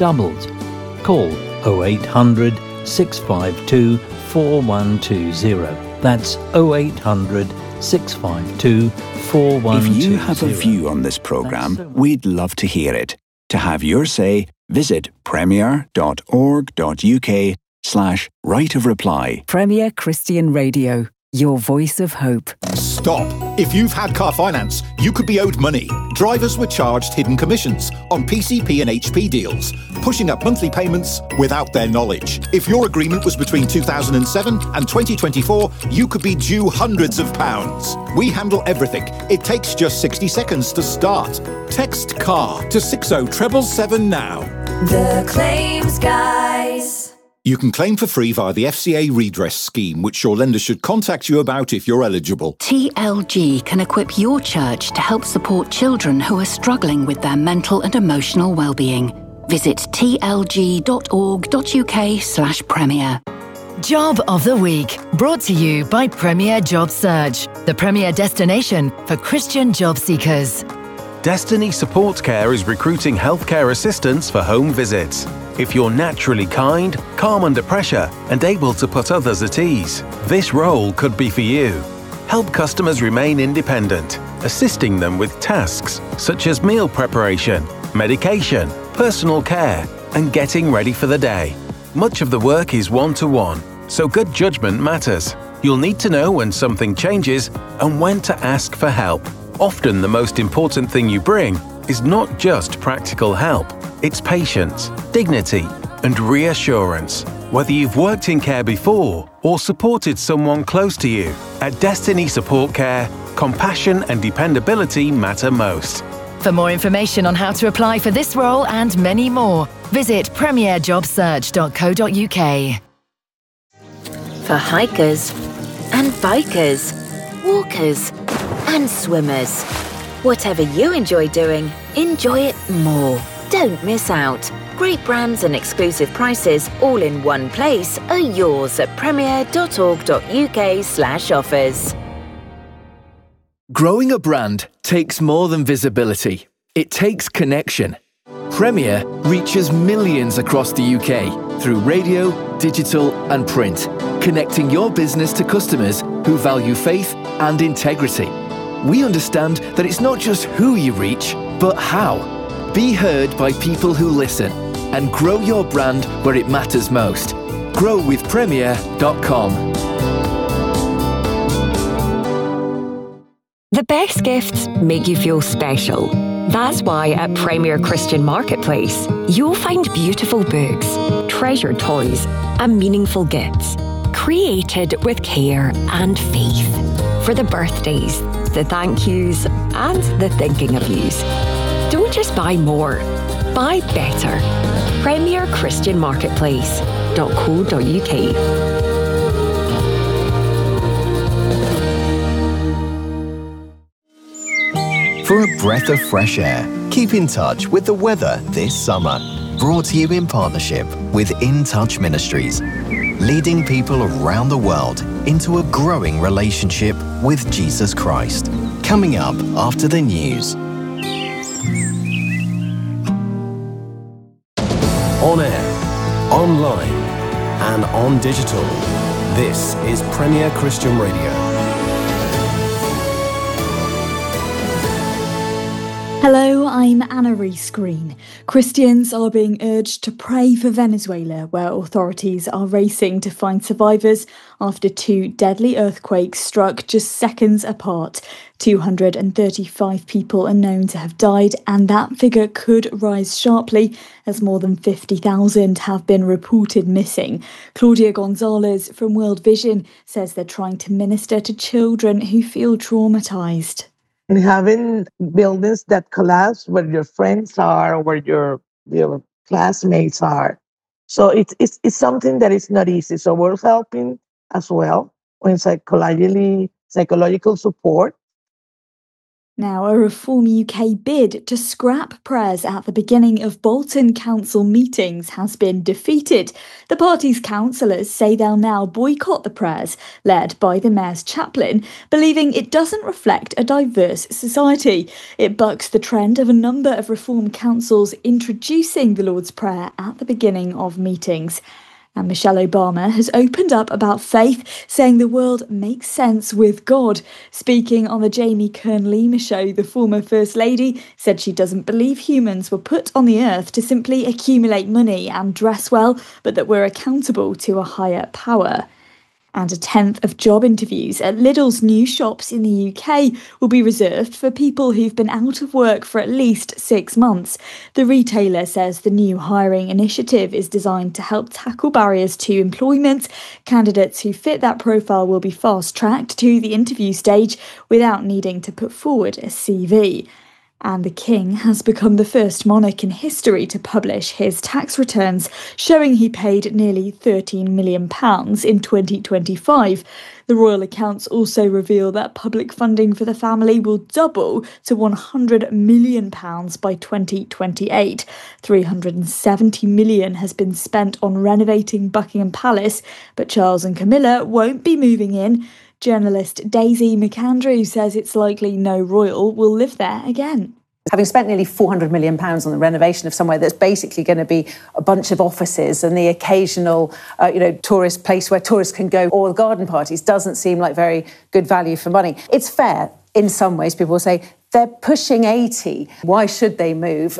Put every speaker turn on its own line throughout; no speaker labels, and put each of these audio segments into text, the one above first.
doubled. Call 0800 652 4120. That's 0800 652 4120.
If you have a view on this programme, we'd love to hear it. To have your say, visit premier.org.uk/right of reply.
Premier Christian Radio, your voice of hope.
Stop. If you've had car finance, you could be owed money. Drivers were charged hidden commissions on PCP and HP deals, pushing up monthly payments without their knowledge. If your agreement was between 2007 and 2024, you could be due hundreds of pounds. We handle everything. It takes just 60 seconds to start. Text CAR to 60777 now.
The Claims Guys.
You can claim for free via the FCA redress scheme, which your lender should contact you about if you're eligible.
TLG can equip your church to help support children who are struggling with their mental and emotional well-being. Visit tlg.org.uk/premier.
Job of the Week, brought to you by Premier Job Search, the premier destination for Christian job seekers.
Destiny Support Care is recruiting healthcare assistants for home visits. If you're naturally kind, calm under pressure, and able to put others at ease, this role could be for you. Help customers remain independent, assisting them with tasks such as meal preparation, medication, personal care, and getting ready for the day. Much of the work is one-to-one, so good judgment matters. You'll need to know when something changes and when to ask for help. Often the most important thing you bring is not just practical help, it's patience, dignity, and reassurance. Whether you've worked in care before or supported someone close to you, at Destiny Support Care, compassion and dependability matter most.
For more information on how to apply for this role and many more, visit premierjobsearch.co.uk.
For hikers and bikers, walkers and swimmers, whatever you enjoy doing, enjoy it more. Don't miss out. Great brands and exclusive prices all in one place are yours at premier.org.uk/offers.
Growing a brand takes more than visibility. It takes connection. Premier reaches millions across the UK through radio, digital and print, connecting your business to customers who value faith and integrity. We understand that it's not just who you reach, but how. Be heard by people who listen and grow your brand where it matters most. Growwithpremier.com.
The best gifts make you feel special. That's why at Premier Christian Marketplace, you'll find beautiful books, treasured toys, and meaningful gifts, created with care and faith. For the birthdays, the thank yous, and the thinking of yous. Don't just buy more, buy better. Premier Christian Marketplace.co.uk.
For a breath of fresh air, keep in touch with the weather this summer. Brought to you in partnership with In Touch Ministries, leading people around the world into a growing relationship with Jesus Christ. Coming up after the news.
On air, online, and on digital. This is Premier Christian Radio.
Hello, I'm Anna Rees-Green. Christians are being urged to pray for Venezuela, where authorities are racing to find survivors after two deadly earthquakes struck just seconds apart. 235 people are known to have died, and that figure could rise sharply as more than 50,000 have been reported missing. Claudia Gonzalez from World Vision says they're trying to minister to children who feel traumatised.
And having buildings that collapse where your friends are, or where your classmates are. So it's something that is not easy. So we're helping as well in psychological support.
Now, a Reform UK bid to scrap prayers at the beginning of Bolton Council meetings has been defeated. The party's councillors say they'll now boycott the prayers, led by the Mayor's chaplain, believing it doesn't reflect a diverse society. It bucks the trend of a number of Reform councils introducing the Lord's Prayer at the beginning of meetings. And Michelle Obama has opened up about faith, saying the world makes sense with God. Speaking on the Jamie Kern-Lima show, the former First Lady said she doesn't believe humans were put on the earth to simply accumulate money and dress well, but that we're accountable to a higher power. And a tenth of job interviews at Lidl's new shops in the UK will be reserved for people who've been out of work for at least 6 months. The retailer says the new hiring initiative is designed to help tackle barriers to employment. Candidates who fit that profile will be fast-tracked to the interview stage without needing to put forward a CV. And the King has become the first monarch in history to publish his tax returns, showing he paid nearly £13 million in 2025. The royal accounts also reveal that public funding for the family will double to £100 million by 2028. £370 million has been spent on renovating Buckingham Palace, but Charles and Camilla won't be moving in. Journalist Daisy McAndrew says it's likely no royal will live there again.
Having spent nearly £400 million on the renovation of somewhere that's basically going to be a bunch of offices and the occasional, tourist place where tourists can go, or garden parties, doesn't seem like very good value for money. It's fair in some ways. People say they're pushing 80. Why should they move?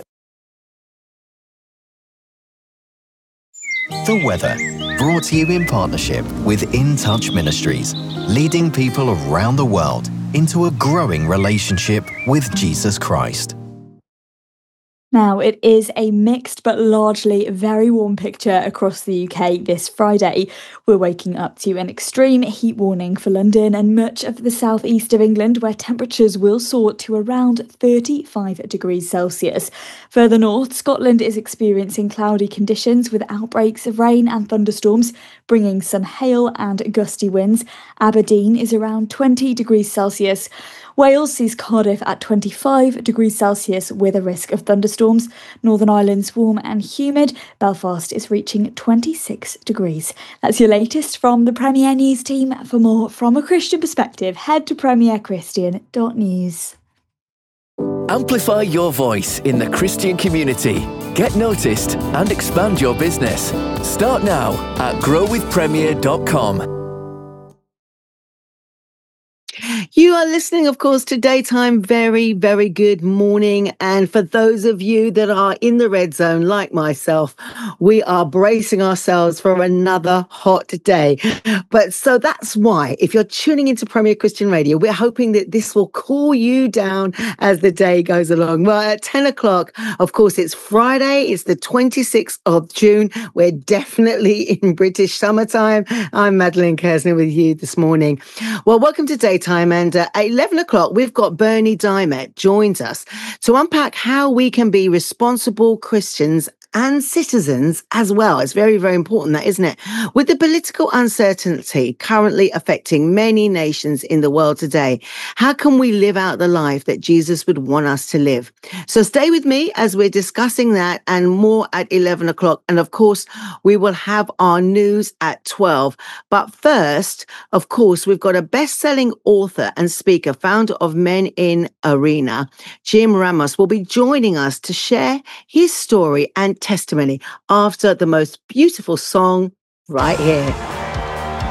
The weather, brought to you in partnership with In Touch Ministries, leading people around the world into a growing relationship with Jesus Christ.
Now, it is a mixed but largely very warm picture across the UK this Friday. We're waking up to an extreme heat warning for London and much of the southeast of England, where temperatures will soar to around 35 degrees Celsius. Further north, Scotland is experiencing cloudy conditions with outbreaks of rain and thunderstorms, bringing some hail and gusty winds. Aberdeen is around 20 degrees Celsius. Wales sees Cardiff at 25 degrees Celsius with a risk of thunderstorms. Northern Ireland's warm and humid. Belfast is reaching 26 degrees. That's your latest from the Premier News team. For more from a Christian perspective, head to premierchristian.news.
Amplify your voice in the Christian community. Get noticed and expand your business. Start now at growwithpremier.com.
You are listening, of course, to Daytime. Very, very good morning. And for those of you that are in the red zone, like myself, we are bracing ourselves for another hot day. But so that's why, if you're tuning into Premier Christian Radio, we're hoping that this will cool you down as the day goes along. Well, at 10 o'clock, of course, it's Friday. It's the 26th of June. We're definitely in British summertime. I'm Madeline Kersner with you this morning. Well, welcome to Daytime. And at 11 o'clock, we've got Bernie Dimet joins us to unpack how we can be responsible Christians and citizens as well. It's very, very important, that, isn't it? With the political uncertainty currently affecting many nations in the world today, how can we live out the life that Jesus would want us to live? So stay with me as we're discussing that and more at 11 o'clock. And of course, we will have our news at 12. But first, of course, we've got a best-selling author and speaker, founder of Men in Arena, Jim Ramos, will be joining us to share his story and testimony after the most beautiful song right here.